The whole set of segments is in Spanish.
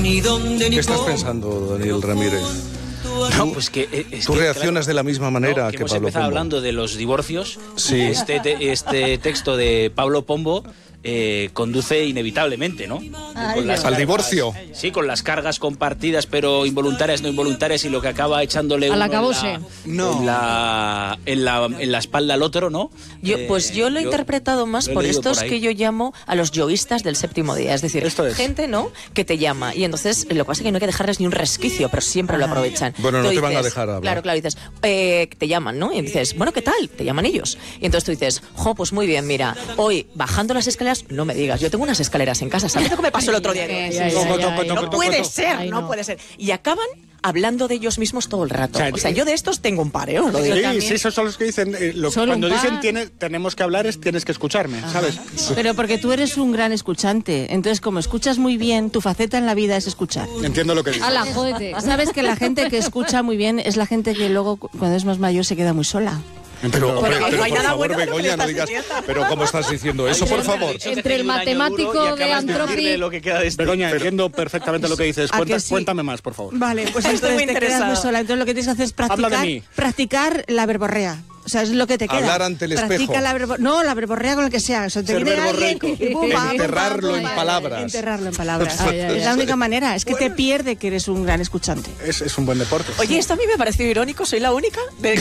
¿Qué estás pensando, Daniel Ramírez? No, pues ¿Tú reaccionas de la misma manera que que hemos Pablo empezado Pombo? hablando de los divorcios. Sí. Este texto de Pablo Pombo conduce inevitablemente, ¿no? ¿Al divorcio? Sí, con las cargas compartidas, pero involuntarias, no involuntarias, y lo que acaba echándole al uno acabose. en la espalda al otro, ¿no? Yo lo he interpretado más por estos que yo llamo a los yoístas del séptimo día. Es decir, gente, ¿no?, que te llama. Y entonces lo que pasa es que no hay que dejarles ni un resquicio, pero siempre lo aprovechan. Bueno, no tú te van a dices, dejar hablar. Claro, dices, te llaman, ¿no? Y dices, bueno, ¿qué tal? Te llaman ellos. Y entonces tú dices, pues muy bien, mira, hoy bajando las escaleras, no me digas, yo tengo unas escaleras en casa. ¿Sabes lo que me pasó el otro día? No puede ser, no puede ser. Y acaban hablando de ellos mismos todo el rato. O sea, yo de estos tengo un par, lo digo. Sí, esos son los que dicen, cuando dicen tenemos que hablar, tienes que escucharme, ¿sabes? Pero porque tú eres un gran escuchante, entonces como escuchas muy bien, tu faceta en la vida es escuchar. Entiendo lo que dices. ¡Hala, jódete! Sabes que la gente que escucha muy bien es la gente que luego, cuando es más mayor, se queda muy sola. Pero no hay por nada favor, bueno Begoña, no digas... Pero ¿cómo estás diciendo eso, por favor? Entre el matemático de Antropi... Begoña, entiendo perfectamente lo que dices. Cuéntame más, por favor. Vale, pues entonces te quedas muy sola. Entonces lo que tienes que hacer es practicar la verborrea. O sea, es lo que te queda. Hablar ante el espejo. La verborrea con el que sea. O sea, te viene alguien y pum, enterrarlo en palabras. Enterrarlo en palabras. Es la única manera. Es que te pierde que eres un gran escuchante. Es un buen deporte. Oye, esto a mí me pareció irónico. ¿Soy la única?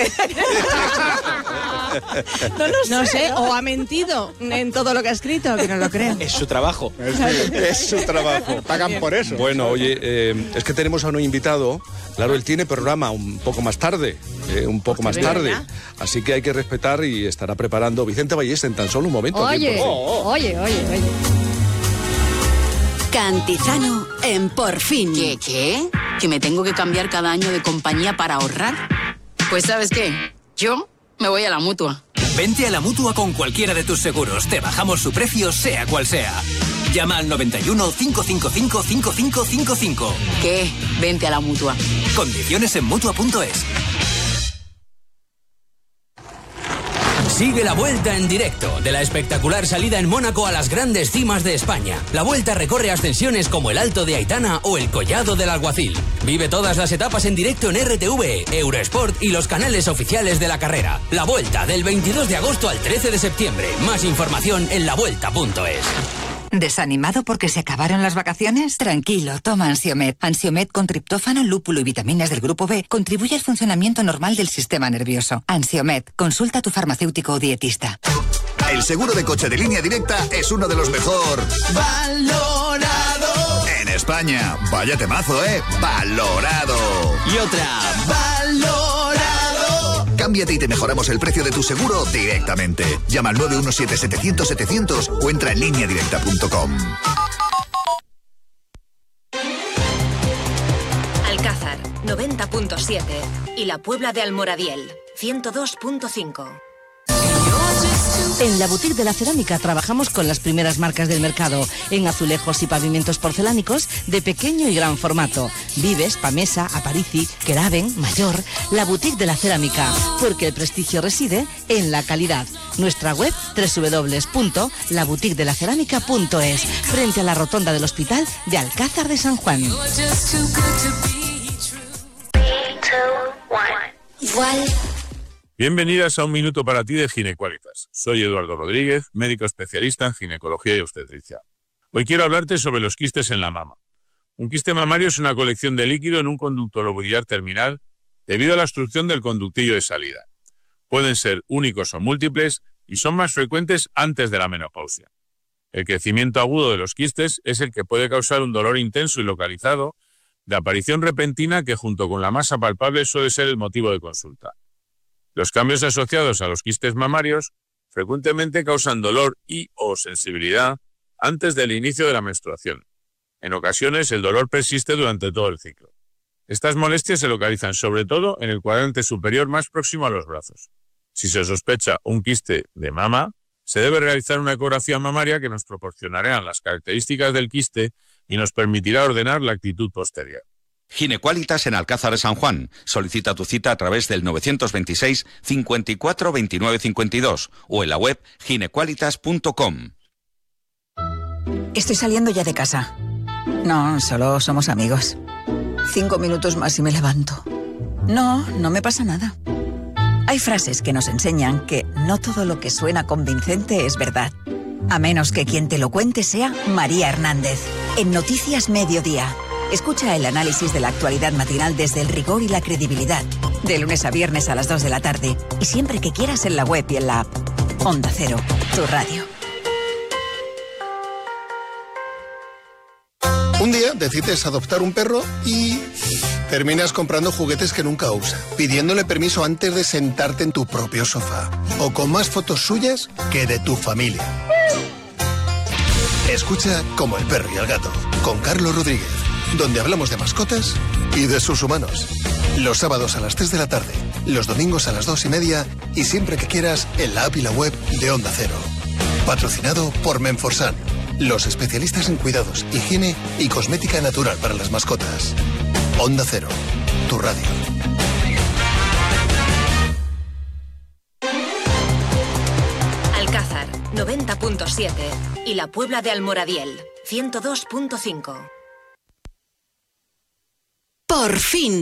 No sé, o ha mentido en todo lo que ha escrito, que no lo creo. Es su trabajo. Es su trabajo. Pagan por eso. Bueno, oye, es que tenemos a un invitado. Claro, él tiene programa un poco más tarde. Así que hay que respetar y estará preparando Vicente Ballesta en tan solo un momento. Oye. Cantizano en Por Fin. ¿Qué? ¿Que me tengo que cambiar cada año de compañía para ahorrar? Pues ¿sabes qué? Yo me voy a la Mutua. Vente a la Mutua con cualquiera de tus seguros. Te bajamos su precio, sea cual sea. Llama al 91 555 5555. ¿Qué? Vente a la Mutua. Condiciones en Mutua.es. Sigue la Vuelta en directo, de la espectacular salida en Mónaco a las grandes cimas de España. La Vuelta recorre ascensiones como el Alto de Aitana o el Collado del Alguacil. Vive todas las etapas en directo en RTV, Eurosport y los canales oficiales de la carrera. La Vuelta, del 22 de agosto al 13 de septiembre. Más información en lavuelta.es. ¿Desanimado porque se acabaron las vacaciones? Tranquilo, toma Ansiomed. Ansiomed con triptófano, lúpulo y vitaminas del grupo B contribuye al funcionamiento normal del sistema nervioso. Ansiomed, consulta a tu farmacéutico o dietista. El seguro de coche de Línea Directa es uno de los mejor valorado en España. Vaya temazo, valorado. Y otra, valorado. Cámbiate y te mejoramos el precio de tu seguro directamente. Llama al 917-700-700 o entra en lineadirecta.com. Alcázar, 90.7. Y la Puebla de Almoradiel, 102.5. En la Boutique de la Cerámica trabajamos con las primeras marcas del mercado, en azulejos y pavimentos porcelánicos de pequeño y gran formato. Vives, Pamesa, Aparici, Keraben, Mayor. La Boutique de la Cerámica, porque el prestigio reside en la calidad. Nuestra web www.laboutiquedelacerámica.es, frente a la rotonda del Hospital de Alcázar de San Juan. Bienvenidas a Un Minuto para Ti de Ginequalitas. Soy Eduardo Rodríguez, médico especialista en ginecología y obstetricia. Hoy quiero hablarte sobre los quistes en la mama. Un quiste mamario es una colección de líquido en un conducto lobular terminal debido a la obstrucción del conductillo de salida. Pueden ser únicos o múltiples y son más frecuentes antes de la menopausia. El crecimiento agudo de los quistes es el que puede causar un dolor intenso y localizado de aparición repentina que junto con la masa palpable suele ser el motivo de consulta. Los cambios asociados a los quistes mamarios frecuentemente causan dolor y o sensibilidad antes del inicio de la menstruación. En ocasiones el dolor persiste durante todo el ciclo. Estas molestias se localizan sobre todo en el cuadrante superior más próximo a los brazos. Si se sospecha un quiste de mama, se debe realizar una ecografía mamaria que nos proporcionará las características del quiste y nos permitirá ordenar la actitud posterior. Ginequalitas en Alcázar de San Juan. Solicita tu cita a través del 926 54 29 52 o en la web ginequalitas.com. Estoy saliendo ya de casa. No, solo somos amigos. 5 minutos más y me levanto. No, no me pasa nada. Hay frases que nos enseñan que no todo lo que suena convincente es verdad. A menos que quien te lo cuente sea María Hernández. En Noticias Mediodía. Escucha el análisis de la actualidad matinal desde el rigor y la credibilidad. De lunes a viernes a las 2 de la tarde. Y siempre que quieras en la web y en la app. Onda Cero, tu radio. Un día decides adoptar un perro y terminas comprando juguetes que nunca usa, pidiéndole permiso antes de sentarte en tu propio sofá, o con más fotos suyas que de tu familia. Escucha Como el perro y el gato, con Carlos Rodríguez, donde hablamos de mascotas y de sus humanos. Los sábados a las 3 de la tarde, los domingos a las 2:30 y siempre que quieras en la app y la web de Onda Cero. Patrocinado por Menforsan, los especialistas en cuidados, higiene y cosmética natural para las mascotas. Onda Cero, tu radio. Alcázar, 90.7 y la Puebla de Almoradiel, 102.5. Por fin.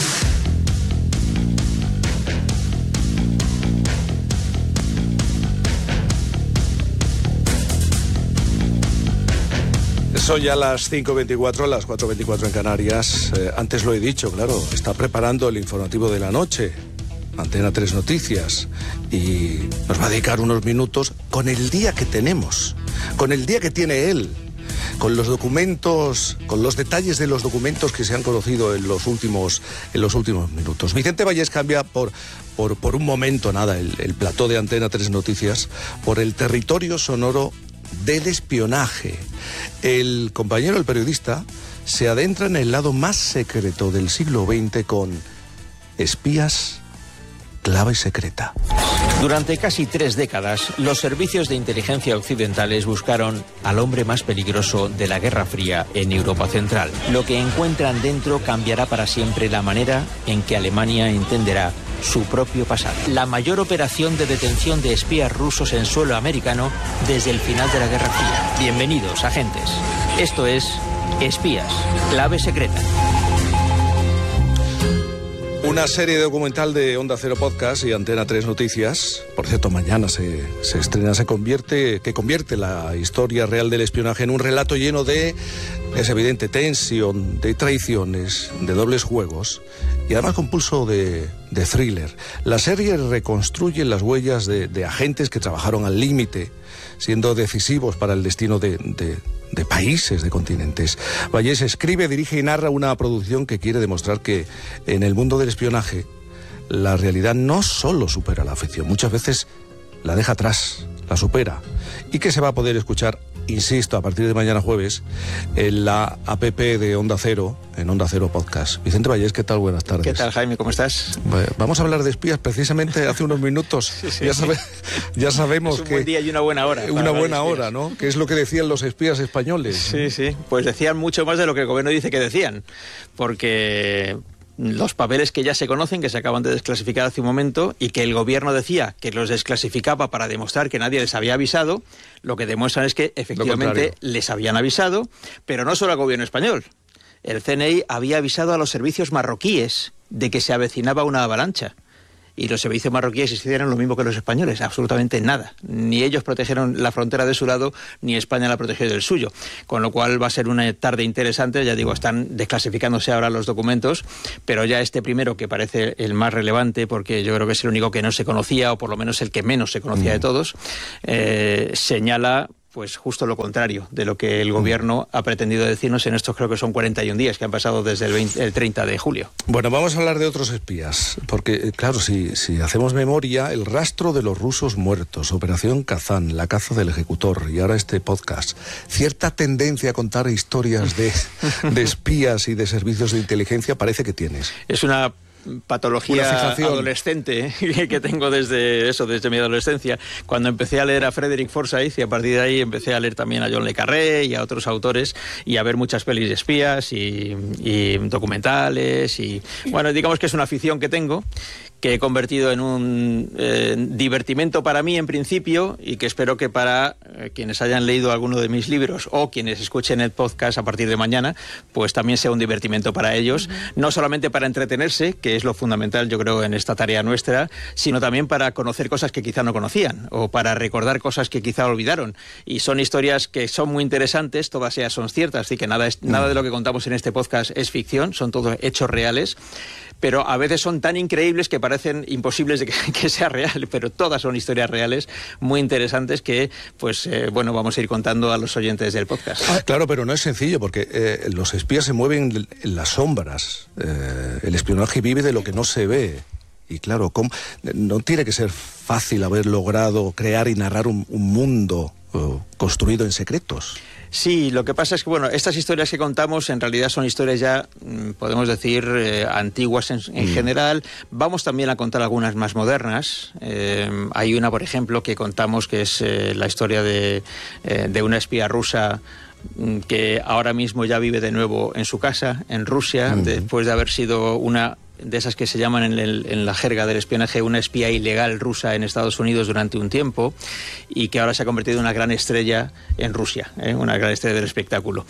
Son ya las 5:24, las 4:24 en Canarias. Antes lo he dicho, claro, está preparando el informativo de la noche, Antena 3 Noticias, y nos va a dedicar unos minutos con el día que tenemos, con el día que tiene él, con los documentos, con los detalles de los documentos que se han conocido en los últimos minutos. Vicente Vallés cambia por un momento, el plató de Antena 3 Noticias, por el territorio sonoro del espionaje. El compañero, el periodista, se adentra en el lado más secreto del siglo XX con Espías, clave secreta. Durante casi 3 décadas, los servicios de inteligencia occidentales buscaron al hombre más peligroso de la Guerra Fría en Europa Central. Lo que encuentran dentro cambiará para siempre la manera en que Alemania entenderá su propio pasado. La mayor operación de detención de espías rusos en suelo americano desde el final de la Guerra Fría. Bienvenidos, agentes. Esto es Espías, clave secreta. Una serie documental de Onda Cero Podcast y Antena 3 Noticias. Por cierto, mañana se estrena, que convierte la historia real del espionaje en un relato lleno de, es evidente, tensión, de traiciones, de dobles juegos y además con pulso de thriller. La serie reconstruye las huellas de agentes que trabajaron al límite, siendo decisivos para el destino de países, de continentes. Vallés escribe, dirige y narra una producción que quiere demostrar que en el mundo del espionaje la realidad no solo supera la ficción, muchas veces la deja atrás, la supera, y que se va a poder escuchar, insisto, a partir de mañana jueves en la app de Onda Cero, en Onda Cero Podcast. Vicente Vallés, ¿qué tal? Buenas tardes. ¿Qué tal, Jaime? ¿Cómo estás? Vamos a hablar de espías precisamente hace unos minutos. Sí. Ya sabemos que... Es un buen día y una buena hora. Una buena hora, ¿no? Que es lo que decían los espías españoles. Sí. Pues decían mucho más de lo que el gobierno dice que decían. Porque los papeles que ya se conocen, que se acaban de desclasificar hace un momento, y que el gobierno decía que los desclasificaba para demostrar que nadie les había avisado, lo que demuestran es que efectivamente les habían avisado, pero no solo al gobierno español. El CNI había avisado a los servicios marroquíes de que se avecinaba una avalancha. Y los servicios marroquíes hicieron lo mismo que los españoles, absolutamente nada. Ni ellos protegieron la frontera de su lado, ni España la protegió del suyo. Con lo cual va a ser una tarde interesante, ya digo, están desclasificándose ahora los documentos, pero ya este primero, que parece el más relevante, porque yo creo que es el único que no se conocía, o por lo menos el que menos se conocía de todos, señala pues justo lo contrario de lo que el gobierno ha pretendido decirnos en estos, creo que son 41 días que han pasado desde el 30 de julio. Bueno, vamos a hablar de otros espías, porque claro, si hacemos memoria, el rastro de los rusos muertos, Operación Kazán, la caza del ejecutor y ahora este podcast, cierta tendencia a contar historias de espías y de servicios de inteligencia parece que tienes. Es una patología adolescente que tengo desde mi adolescencia, cuando empecé a leer a Frederick Forsyth, y a partir de ahí empecé a leer también a John le Carré y a otros autores, y a ver muchas pelis de espías y documentales, y bueno, digamos que es una afición que tengo, que he convertido en un divertimento para mí en principio, y que espero que para quienes hayan leído alguno de mis libros o quienes escuchen el podcast a partir de mañana, pues también sea un divertimento para ellos, no solamente para entretenerse, que es lo fundamental yo creo en esta tarea nuestra, sino también para conocer cosas que quizá no conocían o para recordar cosas que quizá olvidaron. Y son historias que son muy interesantes, todas ellas son ciertas, así que nada de lo que contamos en este podcast es ficción, son todos hechos reales, pero a veces son tan increíbles que parecen imposibles de que sea real, pero todas son historias reales muy interesantes que, pues, vamos a ir contando a los oyentes del podcast. Claro, pero no es sencillo, porque los espías se mueven en las sombras. El espionaje vive de lo que no se ve. Y claro, no tiene que ser fácil haber logrado crear y narrar un mundo construido en secretos. Sí, lo que pasa es que, estas historias que contamos en realidad son historias ya, podemos decir, antiguas en general. Vamos también a contar algunas más modernas. Hay una, por ejemplo, que contamos que es la historia de una espía rusa que ahora mismo ya vive de nuevo en su casa, en Rusia, después de haber sido una de esas que se llaman en la jerga del espionaje una espía ilegal rusa en Estados Unidos durante un tiempo, y que ahora se ha convertido en una gran estrella en Rusia, una gran estrella del espectáculo.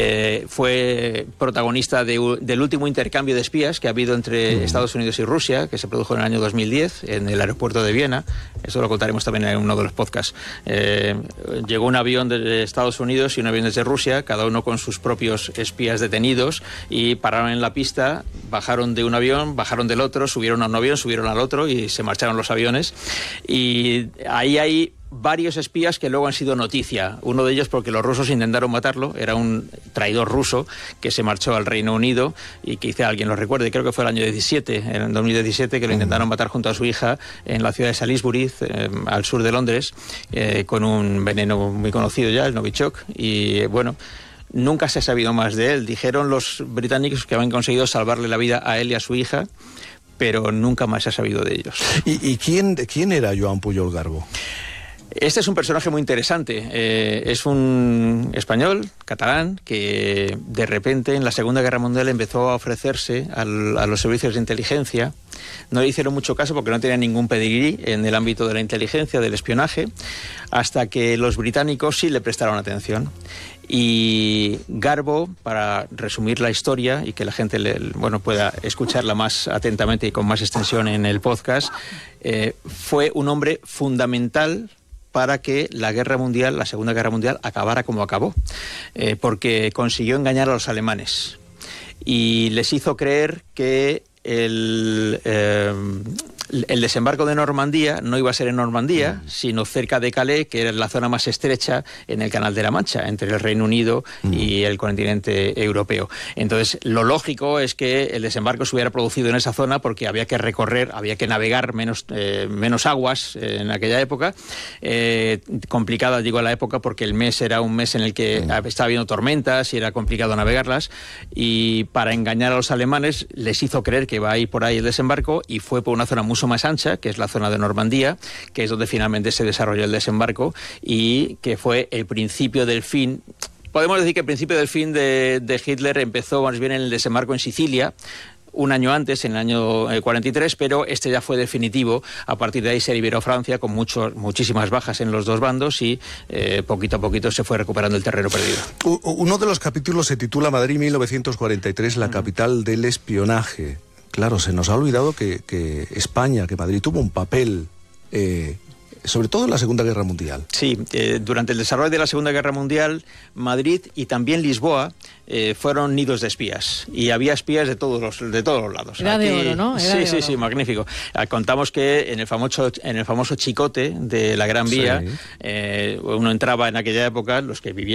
Fue protagonista del último intercambio de espías que ha habido entre Estados Unidos y Rusia, que se produjo en el año 2010 en el aeropuerto de Viena. Eso lo contaremos también en uno de los podcasts. Llegó un avión de Estados Unidos y un avión desde Rusia, cada uno con sus propios espías detenidos, y pararon en la pista, bajaron de un avión, bajaron del otro, subieron a un avión, subieron al otro y se marcharon los aviones. Y ahí hay varios espías que luego han sido noticia. Uno de ellos porque los rusos intentaron matarlo, era un traidor ruso que se marchó al Reino Unido y quizá alguien lo recuerde, creo que fue el año 17, en 2017, que lo intentaron matar junto a su hija en la ciudad de Salisbury, al sur de Londres, con un veneno muy conocido ya, el Novichok, y nunca se ha sabido más de él. Dijeron los británicos que habían conseguido salvarle la vida a él y a su hija, pero nunca más se ha sabido de ellos. ¿Y quién era Joan Pujol Garbo? Este es un personaje muy interesante. Es un español, catalán, que de repente en la Segunda Guerra Mundial empezó a ofrecerse a los servicios de inteligencia. No le hicieron mucho caso porque no tenía ningún pedigrí en el ámbito de la inteligencia, del espionaje, hasta que los británicos sí le prestaron atención. Y Garbo, para resumir la historia y que la gente pueda escucharla más atentamente y con más extensión en el podcast, fue un hombre fundamental para que la Segunda Guerra Mundial, acabara como acabó, porque consiguió engañar a los alemanes y les hizo creer que el desembarco de Normandía no iba a ser en Normandía, sino cerca de Calais, que era la zona más estrecha en el Canal de la Mancha, entre el Reino Unido y el continente europeo. Entonces, lo lógico es que el desembarco se hubiera producido en esa zona porque había que recorrer, había que navegar menos aguas en aquella época. Complicada, digo, la época porque el mes era un mes en el que estaba habiendo tormentas y era complicado navegarlas, y para engañar a los alemanes les hizo creer que iba a ir por ahí el desembarco, y fue por una zona mucho más ancha, que es la zona de Normandía, que es donde finalmente se desarrolló el desembarco y que fue el principio del fin. Podemos decir que el principio del fin de Hitler empezó más bien en el desembarco en Sicilia, un año antes, en el año 43, pero este ya fue definitivo. A partir de ahí se liberó Francia con muchísimas bajas en los dos bandos y poquito a poquito se fue recuperando el terreno perdido. Uno de los capítulos se titula Madrid 1943, la capital del espionaje. Claro, se nos ha olvidado que España, que Madrid tuvo un papel, sobre todo en la Segunda Guerra Mundial. Sí, durante el desarrollo de la Segunda Guerra Mundial, Madrid y también Lisboa fueron nidos de espías, y había espías de todos los lados. Era de oro, ¿no? Sí, magnífico. Contamos que en el famoso Chicote de la Gran Vía, uno entraba en aquella época, los que vivían